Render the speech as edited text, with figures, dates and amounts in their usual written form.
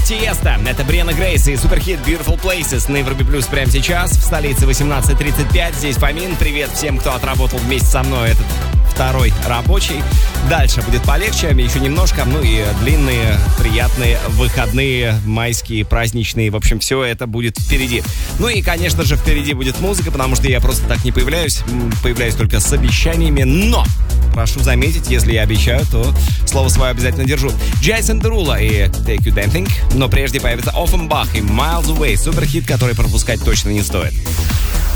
Тиеста. Это Брианна Грейс и суперхит Beautiful Places на Европе Плюс прямо сейчас. В столице 18:35. Здесь Фомин. Привет всем, кто отработал вместе со мной этот второй рабочий. Дальше будет полегче, еще немножко. Ну и длинные, приятные выходные, майские, праздничные. В общем, все это будет впереди. Ну и, конечно же, впереди будет музыка, потому что я просто так не появляюсь. Появляюсь только с обещаниями. Но прошу заметить, если я обещаю, то слово свое обязательно держу. Джейсон Деруло и Take You Dancing. Но прежде появится Offenbach и Miles Away. Суперхит, который пропускать точно не стоит.